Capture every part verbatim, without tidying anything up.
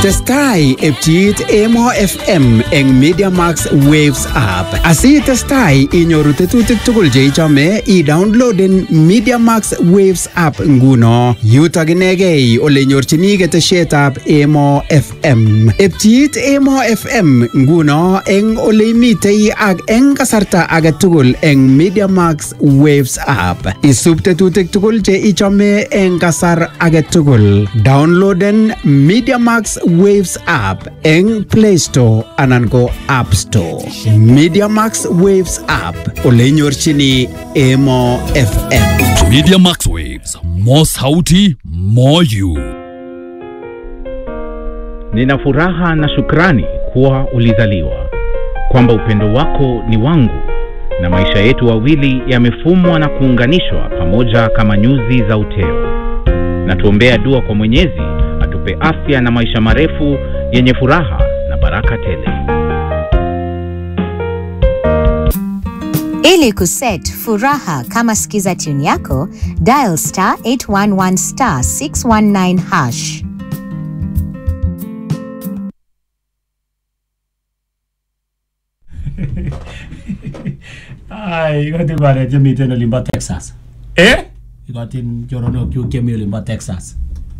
Testai epchit Emo F M eng Media Max Waves app. Asi testai inyoru tetutik tugul che ichome i-downloaden Media Max Waves app nguno. Yutok inegei ole nyorchini ketesietab Emo F M. Epchit Emo F M nguno eng ole imitei ak eng kasarta age tugul eng Media Max Waves app. Isub tetutik tugul che ichome eng kasar age tugul. Downloaden Media Max Waves app eng Play Store anan ko App Store. Media Max Waves app ole nyorchini Emo F M. Media Max Waves, more sauti, more you. Nina furaha na shukrani kuwa ulizaliwa, kwamba upendo wako ni wangu, na maisha yetu wawili yamefumwa na kuunganishwa pamoja kama nyuzi za uteo. Na tuombea dua kwa Mwenyezi atupe afya na maisha marefu yenye furaha na baraka tele. Ili kuset furaha kama skiza tune yako, dial star eight one one star six one nine hash. Ay, iko ti kware je miten olimbo Texas. Eh? Iko tin jorono kyu kemi olimbo Texas.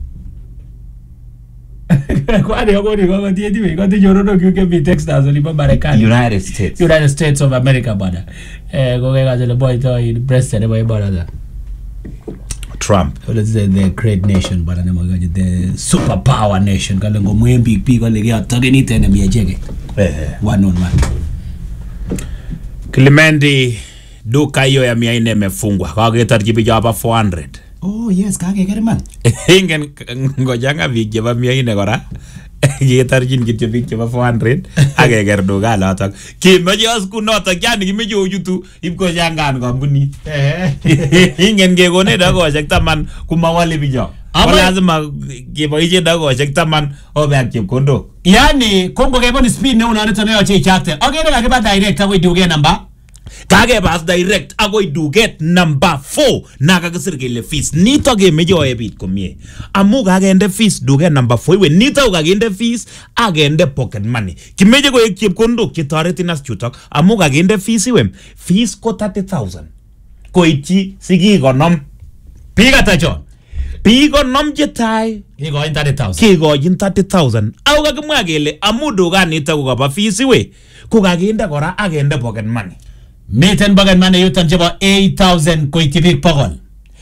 Kwani yoko ni kwa ti ti iko ti jorono kyu kemi Texas olimbo Marekani. United States. United States of America bada. Eh go ga le boy to in president boy bada. Trump. Well, it's the, the great nation bada ne mo the superpower nation kale ngo mwembi pi kale ya tageni tene miejege. Eh. One on one. Clemendi duka hiyo ya mia nne imefungwa. Kwa getarjibi jaba four hundred. Oh yes, kage german. Ingen ngojanga big ba mia nne kora. Getarjin kityo big ba four hundred. Age ger duka latak. Kimeje asku notak yani kimeje ujutu ibko jangan kampuni. Eh. Ingen gegone dago sektaman kumawali bijo. Wala lazima kiboije dago sektaman obak chepkondo. Yani kongo keboni speed ne unaoneta nayo che chakte. Ogere kage ba direct agoi duge number. Kage bas direct agoi duget number four na kagisir kele fees nito gemeje oebit komie amu kagende fees duget number four we nito kagende fees agende pocket money kimeje ko chepkondok che toretin as chutok amu kagende fees iwe fees ko thirty thousand ko ichi sigi konom piga tacho pigo nom jetai kigo in thirty thousand kigo in thirty thousand au kakimwa kele amu duga nito ko kaba fees iwe ko kagende kora agende pocket money. Meten bagan mane yutan chebo eight thousand koitibik pogol.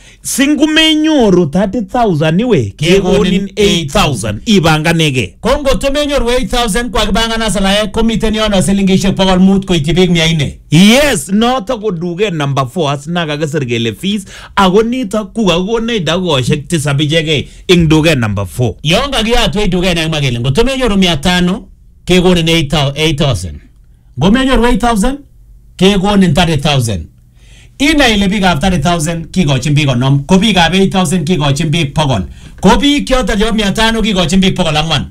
Singume nyoru thirty thousand iwe kegonin eight thousand ibanganege. Kongo tome nyoru eight thousand kwa kibangana salaye komiten yono selingishek pogol mut koitibik mia nne. Yes, noto ko duge number four asna kagasir kele fees ago nito kukakone dagoshek tisab ichege ing duge number four. Yonga giyatwe duge na magele ngo tome nyoru mia tano kegonin eight thousand. Ngome nyoru eight thousand kegonin thirty thousand. Ina ile big of thirty thousand kigochin big onom, ko big of eight thousand kigochin big pogol. Ko big kyoto jo mia tano kigochin big pogol angwan.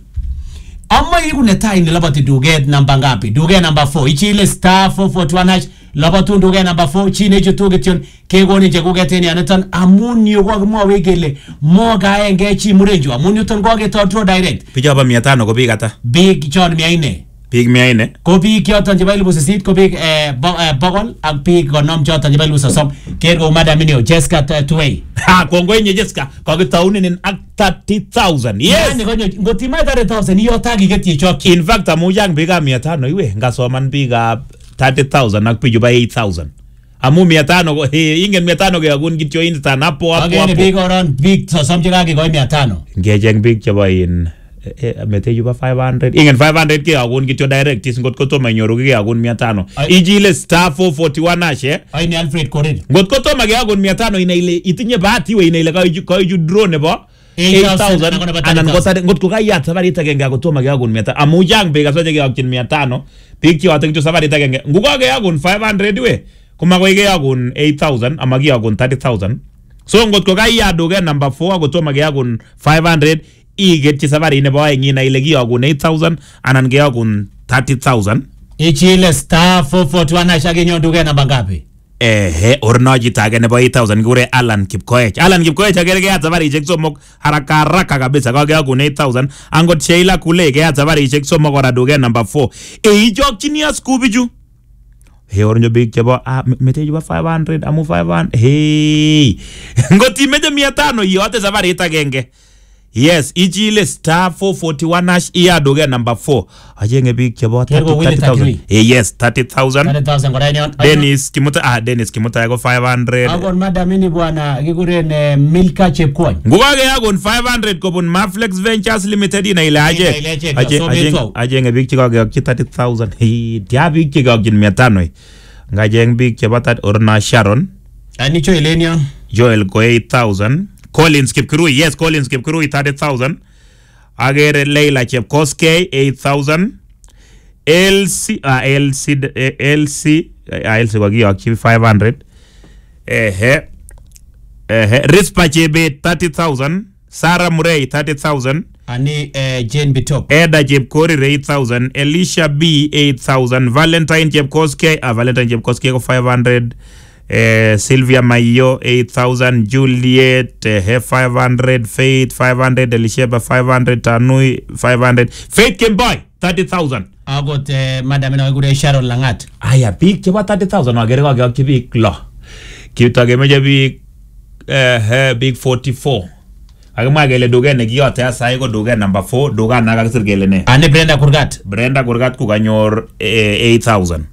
Amma iku netai ni labati duget namba ngapi? Duget number four. Ichile star four four two one hash labatu duget number four chine chutu getyon kegonin je kugeteni aneton amun yo kwa mwa wegele mo gaenge chi murenjo amun yuton kwa geto draw direct. Pijaba mia tano ko big ata? Big chon mia nne. Big mia nne. Ko big yoton je bailu sisit ko big eh bogol ak big gonom choton je bailu sosom kergo madam minio Jessica Tway. Ha kongo nye Jessica ko gitaunin ak thirty thousand. Yes. Yani gonyo ngotima thirty thousand yo tagi geti chok. In fact amu yang big mia tano iwe ngasoman big thirty thousand ak pijuba eight thousand. Amu mia tano ko ingen mia tano ke agun gityo instant hapo hapo. Again big around big sosom je kage go mia tano. Ngejeng big chebo in mete yuba five hundred ingen five hundred ke agun kityo direct is ngot ko to manyoru ke agun mia tano ijile star four forty one hash eh ai ni Alfred Korir ngot ko to mage agun mia tano ina ile itinye bahati we ina ile ka ju ka ju drone bo eight thousand anan ngotare ngot ko kayat safari tagenge ko to mage agun mia tano amu jang be gasoje ke agun mia tano pik yo atin safari tagenge ngugo ke agun five hundred we kuma ko ke agun eight thousand amagi agun thirty thousand so ngot ko kayat doge number four ko to mage agun five hundred iget chi safari ne boy ngina ile giyogun eight thousand anan giyogun thirty thousand ichile star four four two one hash agenyo duge namba ngapi eh orno jitage nebo eight thousand kure Alan Kipkoech. Alan Kipkoech agere keyat sabarishek somok haraka haraka kabisa kakeyakun eight thousand. Angot Sheila Kule keyat sabarishek somok kora duket number four. E ichokchini as kubichu. Hey ornyo big chebo ah mete juba five hundred amu five hundred. Hey. Ngot imeje mia tano yote sabarit agenge. Yes, ichile star four forty-one hash iya duket number four. Ajenge big chebo thirty thousand. Eh yes, thirty thousand. thirty thousand kwa nyo. Dennis Kimuta ah Dennis Kimuta yako five hundred. Agon madam ini bwana kikuren Milka Chepkwony. Ngubage yagon five hundred kobun Maflex Ventures Limited ina ile aje. Ajenge ajenge big chiko yakchi thirty thousand. Hey, dia big chiko yakchi mia tano. Ngajeng big chebo that Orna Sharon. Anicho Elenia. Joel ko eight thousand. Collins Kipkurui, yes, Collins Kipkurui thirty thousand. Agere Leila Chepkoskei eight thousand. Elsie, ah, Elsie, Elsie, ah, Elsie wagi yakchi five hundred. Ehe, ehe, Rispa Chebe thirty thousand. Sarah Murray thirty thousand. Ani uh, Jane Bitop. Eda Chepkori eight thousand. Elisha B eight thousand. Valentine Chepkoskei, ah, Valentine Chepkoskei ko five hundred. Uh, Sylvia Mayo eight thousand, Juliet uh, five hundred, Faith five hundred, Elisheba five hundred, Tanui five hundred, Faith Kimboy thirty thousand. Agot uh, madam na gure Sharon Langat. Aya big cheba thirty thousand agere ko gak big lo. Kiutage meje big eh big forty-four. Agama gele doge ne giyote asa iko doge number four doga naga kisir gele ne. Ane Brenda Kurgat. Brenda Kurgat ku ganyor uh, eight thousand.